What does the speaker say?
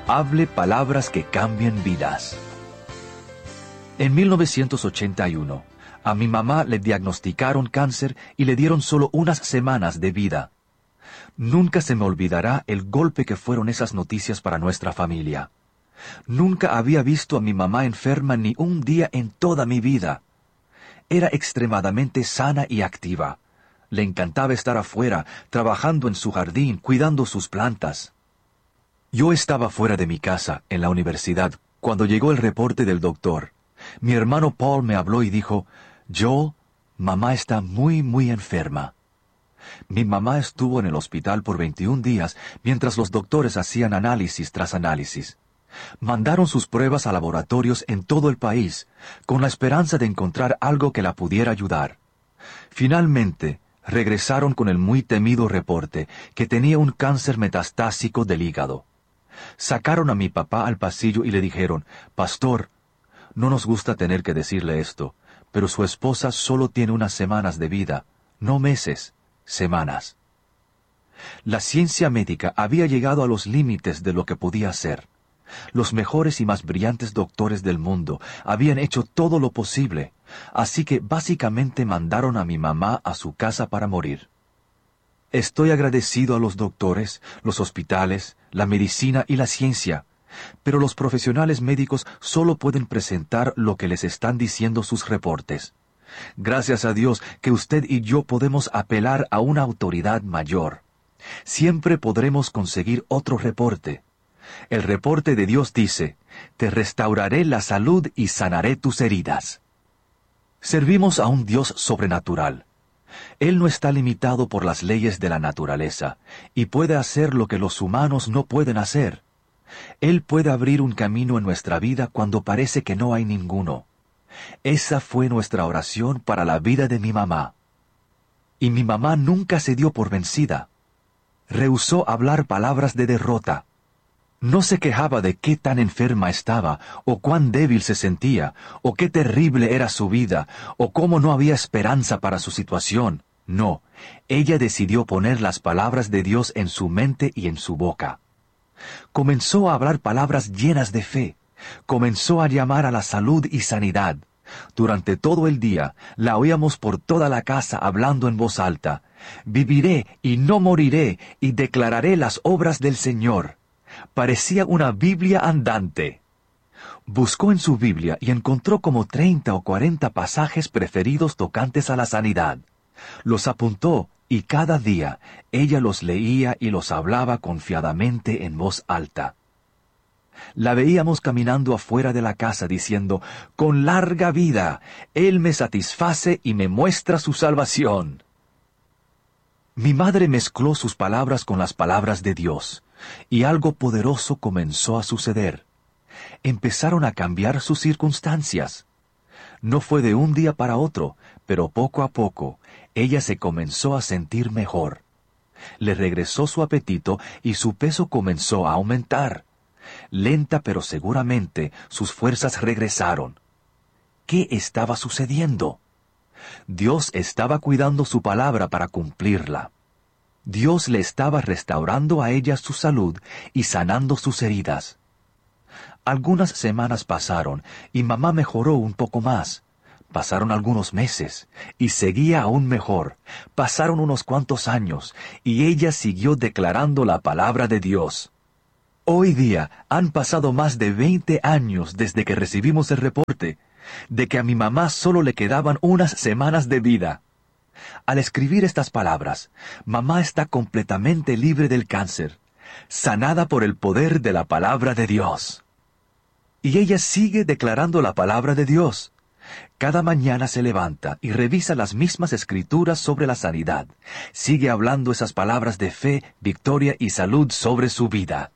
Hable palabras que cambien vidas. En 1981, a mi mamá le diagnosticaron cáncer y le dieron solo unas semanas de vida. Nunca se me olvidará el golpe que fueron esas noticias para nuestra familia. Nunca había visto a mi mamá enferma ni un día en toda mi vida. Era extremadamente sana y activa. Le encantaba estar afuera, trabajando en su jardín, cuidando sus plantas. Yo estaba fuera de mi casa, en la universidad, cuando llegó el reporte del doctor. Mi hermano Paul me habló y dijo, «Joel, mamá está muy enferma». Mi mamá estuvo en el hospital por 21 días mientras los doctores hacían análisis tras análisis. Mandaron sus pruebas a laboratorios en todo el país, con la esperanza de encontrar algo que la pudiera ayudar. Finalmente, regresaron con el muy temido reporte que tenía un cáncer metastásico del hígado. Sacaron a mi papá al pasillo y le dijeron, «Pastor, no nos gusta tener que decirle esto, pero su esposa solo tiene unas semanas de vida, no meses, semanas». La ciencia médica había llegado a los límites de lo que podía hacer. Los mejores y más brillantes doctores del mundo habían hecho todo lo posible, así que básicamente mandaron a mi mamá a su casa para morir. Estoy agradecido a los doctores, los hospitales, la medicina y la ciencia, pero los profesionales médicos solo pueden presentar lo que les están diciendo sus reportes. Gracias a Dios que usted y yo podemos apelar a una autoridad mayor. Siempre podremos conseguir otro reporte. El reporte de Dios dice, «Te restauraré la salud y sanaré tus heridas». Servimos a un Dios sobrenatural. Él no está limitado por las leyes de la naturaleza, y puede hacer lo que los humanos no pueden hacer. Él puede abrir un camino en nuestra vida cuando parece que no hay ninguno. Esa fue nuestra oración para la vida de mi mamá. Y mi mamá nunca se dio por vencida. Rehusó hablar palabras de derrota. No se quejaba de qué tan enferma estaba, o cuán débil se sentía, o qué terrible era su vida, o cómo no había esperanza para su situación. No, ella decidió poner las palabras de Dios en su mente y en su boca. Comenzó a hablar palabras llenas de fe. Comenzó a llamar a la salud y sanidad. Durante todo el día, la oíamos por toda la casa hablando en voz alta. «Viviré y no moriré, y declararé las obras del Señor». Parecía una Biblia andante. Buscó en su Biblia y encontró como 30 o 40 pasajes preferidos tocantes a la sanidad. Los apuntó y cada día ella los leía y los hablaba confiadamente en voz alta. La veíamos caminando afuera de la casa diciendo, «Con larga vida, Él me satisface y me muestra su salvación». Mi madre mezcló sus palabras con las palabras de Dios, y algo poderoso comenzó a suceder. Empezaron a cambiar sus circunstancias. No fue de un día para otro, pero poco a poco, ella se comenzó a sentir mejor. Le regresó su apetito y su peso comenzó a aumentar. Lenta pero seguramente, sus fuerzas regresaron. ¿Qué estaba sucediendo? Dios estaba cuidando su palabra para cumplirla. Dios le estaba restaurando a ella su salud y sanando sus heridas. Algunas semanas pasaron y mamá mejoró un poco más. Pasaron algunos meses y seguía aún mejor. Pasaron unos cuantos años y ella siguió declarando la palabra de Dios. Hoy día han pasado más de 20 años desde que recibimos el reporte de que a mi mamá solo le quedaban unas semanas de vida. Al escribir estas palabras, mamá está completamente libre del cáncer, sanada por el poder de la palabra de Dios. Y ella sigue declarando la palabra de Dios. Cada mañana se levanta y revisa las mismas escrituras sobre la sanidad. Sigue hablando esas palabras de fe, victoria y salud sobre su vida.